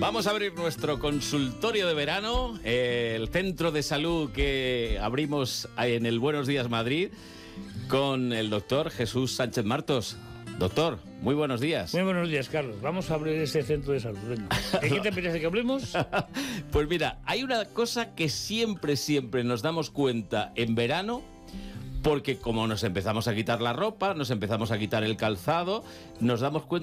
Vamos a abrir nuestro consultorio de verano, el centro de salud que abrimos en el Buenos Días Madrid, con el doctor Jesús Sánchez Martos. Doctor, muy buenos días. Muy buenos días, Carlos. Vamos a abrir este centro de salud. Venga. ¿De qué te apetece que hablemos? Pues mira, hay una cosa que siempre nos damos cuenta en verano, porque como nos empezamos a quitar la ropa, nos empezamos a quitar el calzado, nos damos cuenta